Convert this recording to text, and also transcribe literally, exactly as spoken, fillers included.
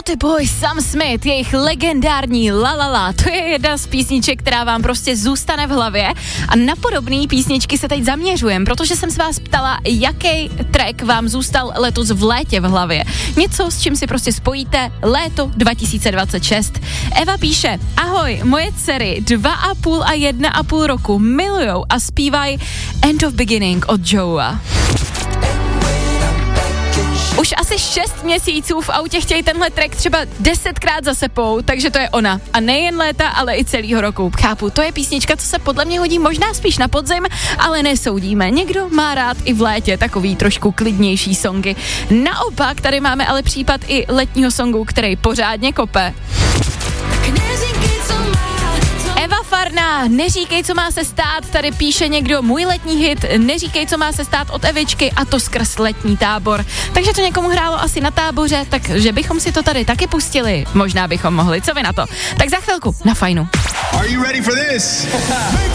Naughty Boy, Sam Smith, jejich legendární La La La, to je jedna z písniček, která vám prostě zůstane v hlavě a na podobné písničky se teď zaměřujem, protože jsem se vás ptala, jaký track vám zůstal letos v létě v hlavě. Něco, s čím si prostě spojíte léto dva tisíce dvacet šest. Eva píše, ahoj, moje dcery dva a půl a jedna a půl roku milujou a zpívají End of Beginning od Joea. Už asi šest měsíců v autě chtějí tenhle track třeba desetkrát za sebou, takže to je ona. A nejen léta, ale i celýho roku. Chápu, to je písnička, co se podle mě hodí možná spíš na podzim, ale nesoudíme. Někdo má rád i v létě takový trošku klidnější songy. Naopak, tady máme ale případ i letního songu, který pořádně kope. Eva Farná, neříkej, co má se stát, tady píše někdo můj letní hit, neříkej, co má se stát od Evičky a to skrz letní tábor. Takže to někomu hrálo asi na táboře, takže bychom si to tady taky pustili. Možná bychom mohli, co vy na to? Tak za chvilku, na Fajnu. Are you ready for this?